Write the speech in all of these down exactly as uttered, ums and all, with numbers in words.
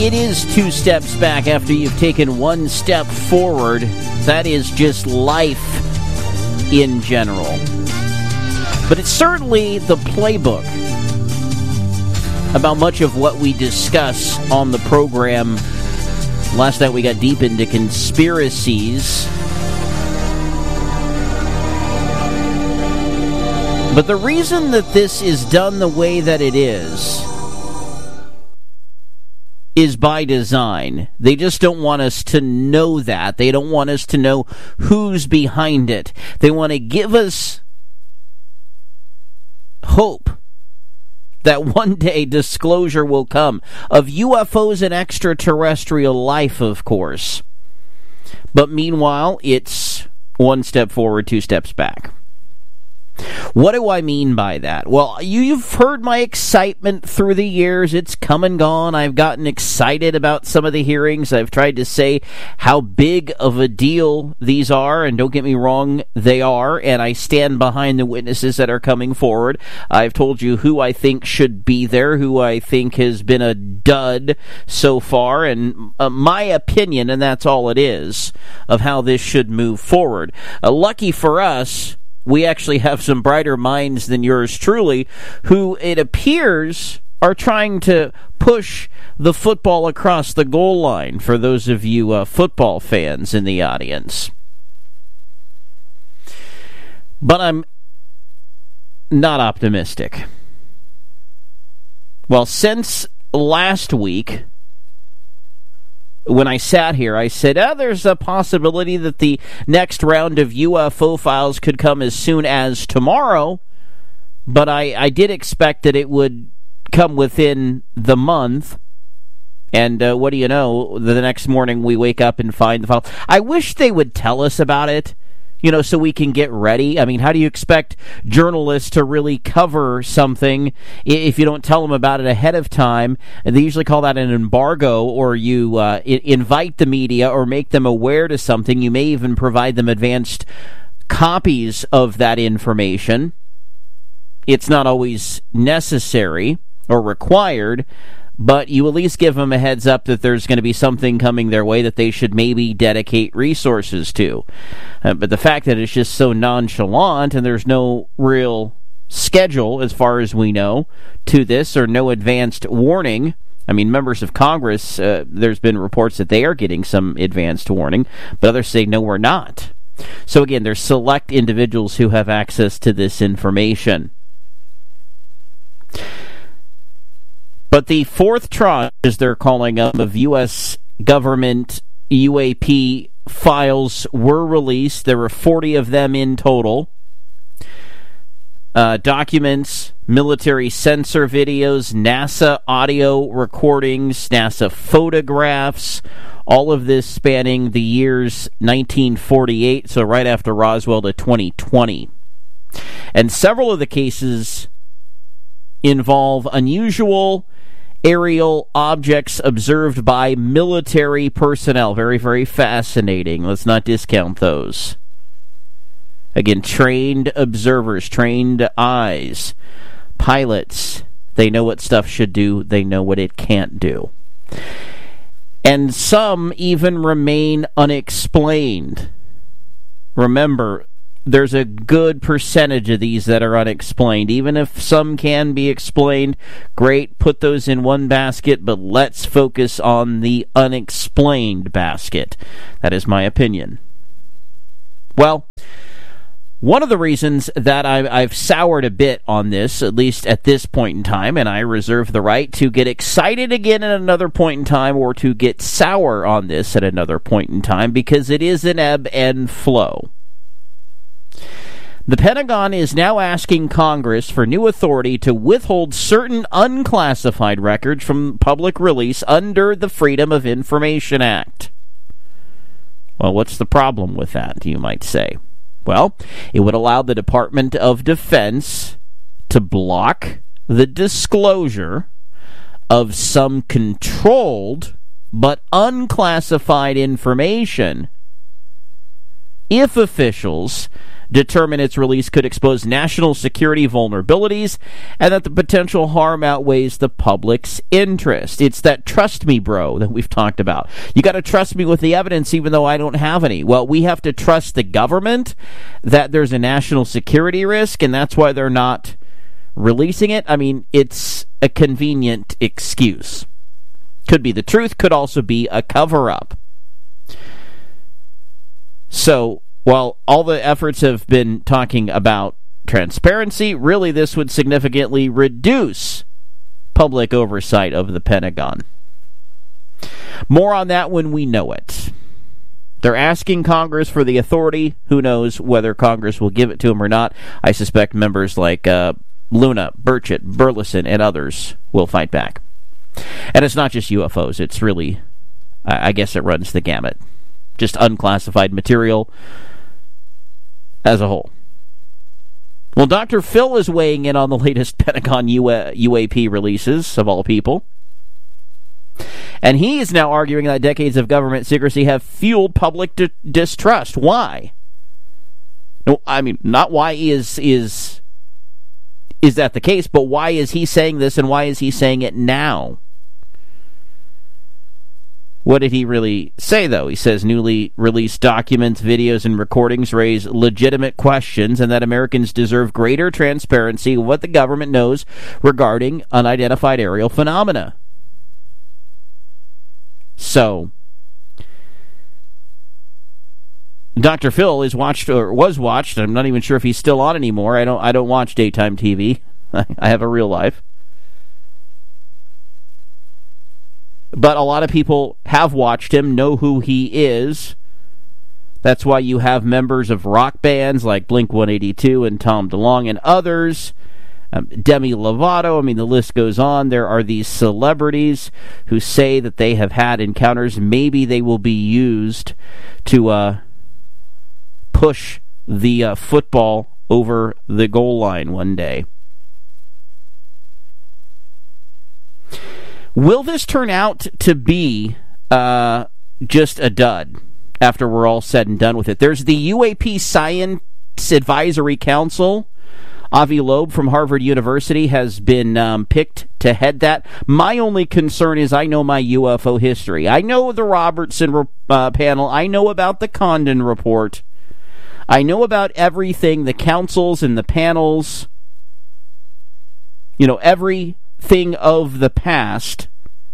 It is two steps back after you've taken one step forward. That is just life in general. But it's certainly the playbook about much of what we discuss on the program. Last night we got deep into conspiracies. But the reason that this is done the way that it is is by design. They just don't want us to know that. They don't want us to know who's behind it. They want to give us hope that one day disclosure will come of U F Os and extraterrestrial life, of course. But meanwhile, it's one step forward, two steps back. What do I mean by that? Well, you've heard my excitement through the years. It's come and gone. I've gotten excited about some of the hearings. I've tried to say how big of a deal these are, and don't get me wrong, they are, and I stand behind the witnesses that are coming forward. I've told you who I think should be there, who I think has been a dud so far, and uh, my opinion, and that's all it is, of how this should move forward. Uh, lucky for us, we actually have some brighter minds than yours truly, who it appears are trying to push the football across the goal line, for those of you uh, football fans in the audience. But I'm not optimistic. Well, since last week, when I sat here, I said, oh, there's a possibility that the next round of U F O files could come as soon as tomorrow, but I, I did expect that it would come within the month, and uh, what do you know, the next morning we wake up and find the file. I wish they would tell us about it, you know, so we can get ready. I mean, how do you expect journalists to really cover something if you don't tell them about it ahead of time? And they usually call that an embargo, or you uh, I- invite the media or make them aware to something. You may even provide them advanced copies of that information. It's not always necessary or required, but you at least give them a heads up that there's going to be something coming their way that they should maybe dedicate resources to. Uh, but the fact that it's just so nonchalant and there's no real schedule, as far as we know, to this, or no advanced warning. I mean, members of Congress, uh, there's been reports that they are getting some advanced warning, but others say, no, we're not. So again, there's select individuals who have access to this information. But the fourth tranche, as they're calling them, of U S government U A P files were released. There were forty of them in total. Uh, documents, military sensor videos, NASA audio recordings, NASA photographs, all of this spanning the years nineteen forty-eight, so right after Roswell, to twenty twenty. And several of the cases involve unusual aerial objects observed by military personnel. Very, very fascinating. Let's not discount those. Again, trained observers, trained eyes, pilots. They know what stuff should do. They know what it can't do. And some even remain unexplained. Remember, there's a good percentage of these that are unexplained. Even if some can be explained, great, put those in one basket, but let's focus on the unexplained basket. That is my opinion. Well, one of the reasons that I've, I've soured a bit on this, at least at this point in time, and I reserve the right to get excited again at another point in time, or to get sour on this at another point in time, because it is an ebb and flow. The Pentagon is now asking Congress for new authority to withhold certain unclassified records from public release under the Freedom of Information Act. Well, what's the problem with that, you might say? Well, it would allow the Department of Defense to block the disclosure of some controlled but unclassified information if officials determined its release could expose national security vulnerabilities and that the potential harm outweighs the public's interest. It's that trust me, bro, that we've talked about. You got to trust me with the evidence even though I don't have any. Well, we have to trust the government that there's a national security risk, and that's why they're not releasing it. I mean, it's a convenient excuse. Could be the truth, could also be a cover-up. So, while all the efforts have been talking about transparency, really this would significantly reduce public oversight of the Pentagon. More on that when we know it. They're asking Congress for the authority. Who knows whether Congress will give it to them or not. I suspect members like uh, Luna, Burchett, Burleson, and others will fight back. And it's not just U F Os. It's really, I guess it runs the gamut. Just unclassified material as a whole. Well, Doctor Phil is weighing in on the latest Pentagon U A P releases, of all people. And he is now arguing that decades of government secrecy have fueled public di- distrust. Why? No, I mean, not why is is is that the case, but why is he saying this, and why is he saying it now? What did he really say, though? He says newly released documents, videos, and recordings raise legitimate questions and that Americans deserve greater transparency of what the government knows regarding unidentified aerial phenomena. So, Doctor Phil is watched or was watched. I'm not even sure if he's still on anymore. I don't. I don't watch daytime T V. I have a real life. But a lot of people have watched him, know who he is. That's why you have members of rock bands like Blink one eighty-two and Tom DeLonge and others. Um, Demi Lovato, I mean, the list goes on. There are these celebrities who say that they have had encounters. Maybe they will be used to uh, push the uh, football over the goal line one day. Will this turn out to be uh, just a dud after we're all said and done with it? There's the U A P Science Advisory Council. Avi Loeb from Harvard University has been um, picked to head that. My only concern is I know my U F O history. I know the Robertson uh, panel. I know about the Condon report. I know about everything, the councils and the panels. You know, everything of the past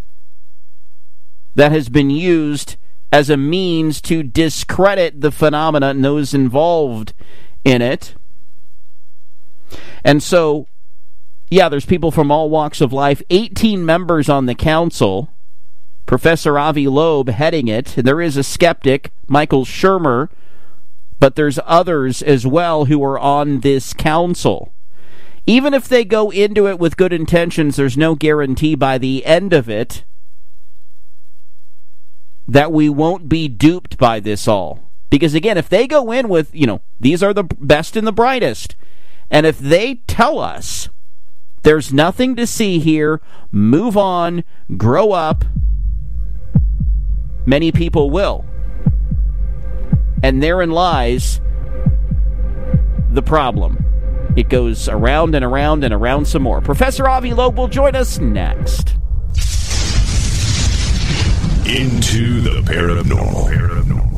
that has been used as a means to discredit the phenomena and those involved in it. And so, yeah, there's people from all walks of life, eighteen members on the council, Professor Avi Loeb heading it, and there is a skeptic, Michael Shermer, but there's others as well who are on this council. Even if they go into it with good intentions, there's no guarantee by the end of it that we won't be duped by this all. Because again, if they go in with, you know, these are the best and the brightest, and if they tell us there's nothing to see here, move on, grow up, many people will. And therein lies the problem. It goes around and around and around some more. Professor Avi Loeb will join us next. Into the paranormal. paranormal.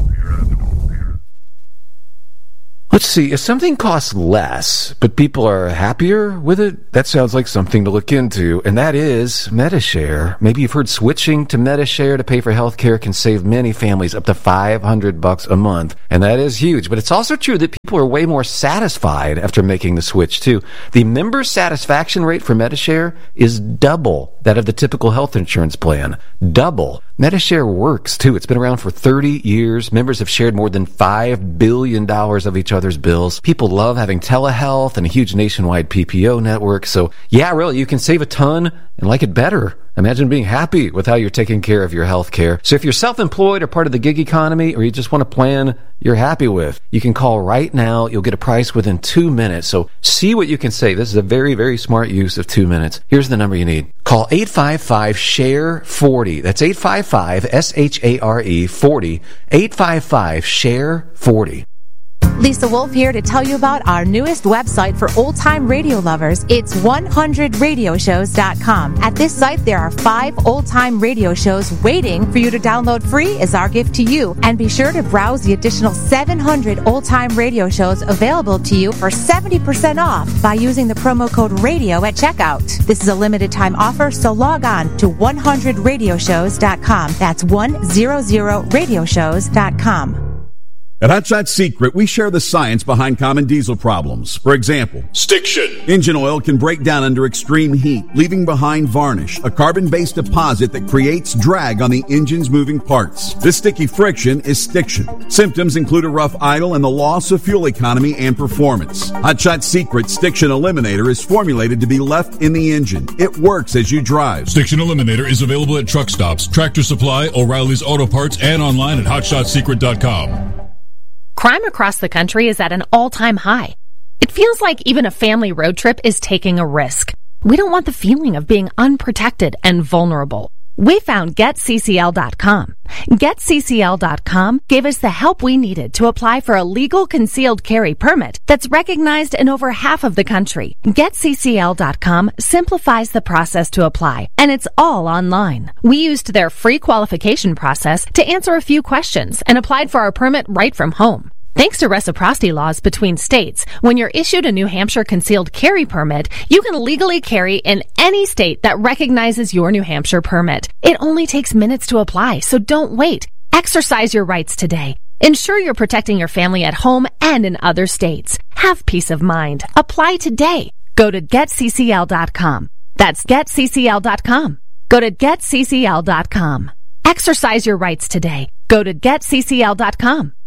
Let's see, if something costs less, but people are happier with it, that sounds like something to look into, and that is Medi-Share. Maybe you've heard switching to Medi-Share to pay for healthcare can save many families up to five hundred bucks a month, and that is huge. But it's also true that people are way more satisfied after making the switch, too. The member satisfaction rate for Medi-Share is double that of the typical health insurance plan. Double. Medi-Share works, too. It's been around for thirty years. Members have shared more than five billion dollars of each other's bills. People love having telehealth and a huge nationwide P P O network. So, yeah, really, you can save a ton and like it better. Imagine being happy with how you're taking care of your health care. So if you're self-employed or part of the gig economy, or you just want a plan you're happy with, you can call right now. You'll get a price within two minutes. So see what you can save. This is a very, very smart use of two minutes. Here's the number you need. Call eight five five, S H A R E, forty. That's eight five five, S H A R E, forty. eight five five, S H A R E, forty. Lisa Wolf here to tell you about our newest website for old-time radio lovers. It's one hundred radio shows dot com. At this site, there are five old-time radio shows waiting for you to download free as our gift to you. And be sure to browse the additional seven hundred old-time radio shows available to you for seventy percent off by using the promo code RADIO at checkout. This is a limited-time offer, so log on to one hundred radio shows dot com. That's one hundred radio shows dot com. At Hot Shot Secret, we share the science behind common diesel problems. For example, Stiction. Engine oil can break down under extreme heat, leaving behind varnish, a carbon-based deposit that creates drag on the engine's moving parts. This sticky friction is stiction. Symptoms include a rough idle and the loss of fuel economy and performance. Hot Shot Secret Stiction Eliminator is formulated to be left in the engine. It works as you drive. Stiction Eliminator is available at truck stops, Tractor Supply, O'Reilly's Auto Parts, and online at hot shot secret dot com. Crime across the country is at an all-time high. It feels like even a family road trip is taking a risk. We don't want the feeling of being unprotected and vulnerable. We found get C C L dot com. get C C L dot com gave us the help we needed to apply for a legal concealed carry permit that's recognized in over half of the country. get C C L dot com simplifies the process to apply, and it's all online. We used their free qualification process to answer a few questions and applied for our permit right from home. Thanks to reciprocity laws between states, when you're issued a New Hampshire concealed carry permit, you can legally carry in any state that recognizes your New Hampshire permit. It only takes minutes to apply, so don't wait. Exercise your rights today. Ensure you're protecting your family at home and in other states. Have peace of mind. Apply today. Go to get C C L dot com. That's get C C L dot com. Go to get C C L dot com. Exercise your rights today. Go to get C C L dot com.